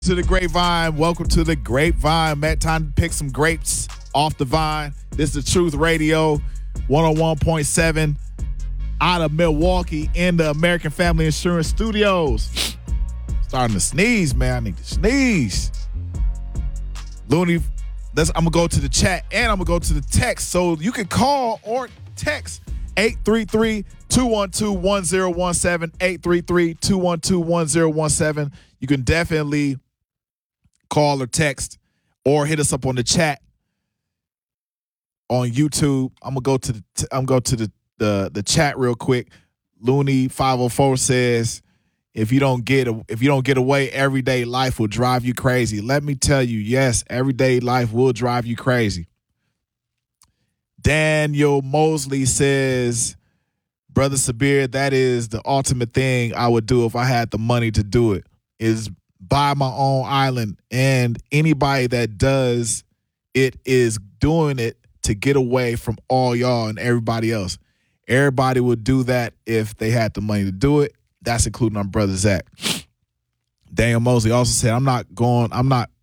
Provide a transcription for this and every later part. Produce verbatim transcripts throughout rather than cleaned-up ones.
To the grapevine. Welcome to the grapevine. Matt, time to pick some grapes off the vine. This is the Truth Radio one oh one point seven out of Milwaukee in the American Family Insurance Studios. Starting to sneeze, man. I need to sneeze. Looney, let's, I'm going to go to the chat and I'm going to go to the text. So you can call or text eight three three, two one two, one oh one seven, eight three three, two one two, one oh one seven. You can definitely call or text or hit us up on the chat on YouTube. I'm gonna go to the t- I'm gonna go to the, the the chat real quick. Looney five oh four says, if you don't get a, if you don't get away, everyday life will drive you crazy. Let me tell you, yes, everyday life will drive you crazy. Daniel Mosley says, Brother Sabir, that is the ultimate thing I would do if I had the money to do it, is buy my own island, and anybody that does it is doing it to get away from all y'all and everybody else. Everybody would do that if they had the money to do it. That's including our brother Zach. Daniel Mosley also said, I'm not going, I'm not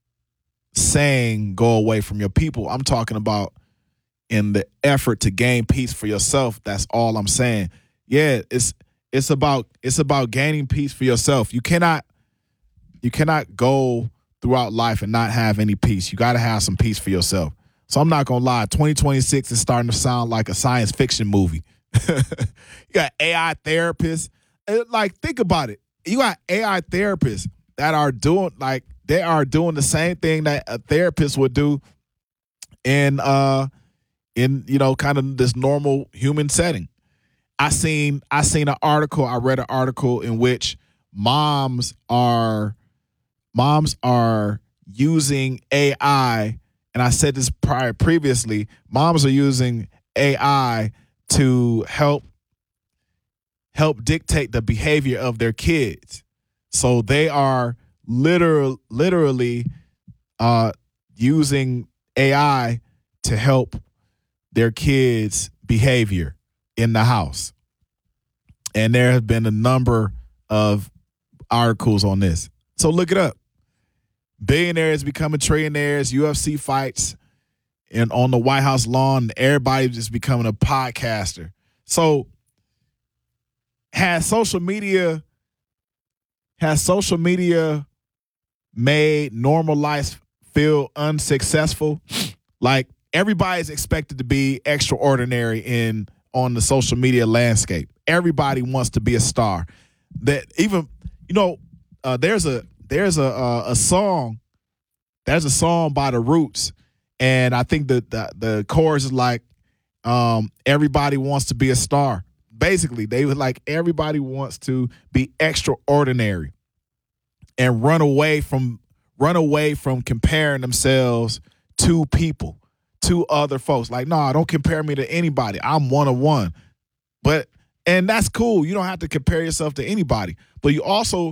saying go away from your people. I'm talking about in the effort to gain peace for yourself. That's all I'm saying. Yeah, it's it's about it's about gaining peace for yourself. You cannot You cannot go throughout life and not have any peace. You got to have some peace for yourself. So I'm not going to lie. twenty twenty-six is starting to sound like a science fiction movie. You got A I therapists. Like, think about it. You got A I therapists that are doing, like, they are doing the same thing that a therapist would do in, uh, in you know, kind of this normal human setting. I seen, I seen an article. I read an article in which moms are Moms are using A I, and I said this prior previously, moms are using A I to help help dictate the behavior of their kids. So they are literal, literally uh, using A I to help their kids' behavior in the house. And there have been a number of articles on this. So look it up. Billionaires becoming trillionaires, U F C fights, and on the White House lawn, everybody just becoming a podcaster. So has social media has social media made normal life feel unsuccessful? Like, everybody's expected to be extraordinary in on the social media landscape. Everybody wants to be a star. That even, you know, uh, there's a There's a, a a song, there's a song by The Roots, and I think that the, the chorus is like, um, everybody wants to be a star. Basically, they were like, everybody wants to be extraordinary and run away from run away from comparing themselves to people, to other folks. Like, no, nah, don't compare me to anybody. I'm one of one. But and that's cool. You don't have to compare yourself to anybody, but you also,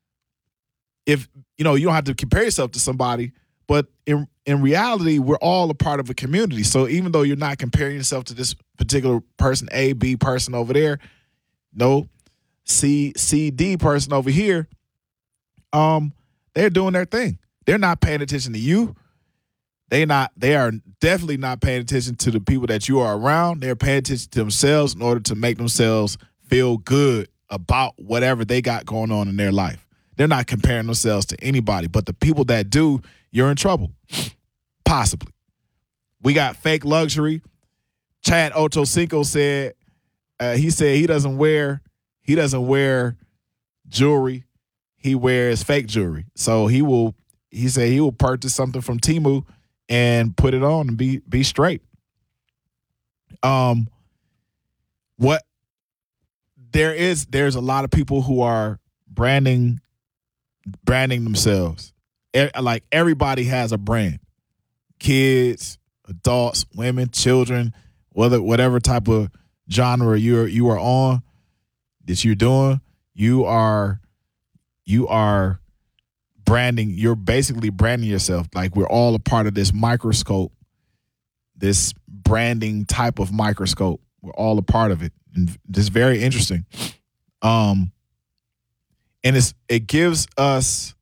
if you know, you don't have to compare yourself to somebody, but in in reality, we're all a part of a community. So even though you're not comparing yourself to this particular person, A, B person over there, no, C, C, D person over here, um, they're doing their thing. They're not paying attention to you. They not. They are definitely not paying attention to the people that you are around. They're paying attention to themselves in order to make themselves feel good about whatever they got going on in their life. They're not comparing themselves to anybody, but the people that do, you're in trouble. Possibly. We got fake luxury. Chad Ochocinco said, uh, he said he doesn't wear, he doesn't wear jewelry. He wears fake jewelry. So he will, he said he will purchase something from Temu and put it on and be be straight. Um, what there is, there's a lot of people who are branding branding themselves. Like, everybody has a brand. Kids, adults, women, children, whether whatever type of genre you're you are on, that you're doing, you are you are branding. You're basically branding yourself. Like, we're all a part of this microscope, this branding type of microscope. We're all a part of it, and it's very interesting. Um. And it's it gives us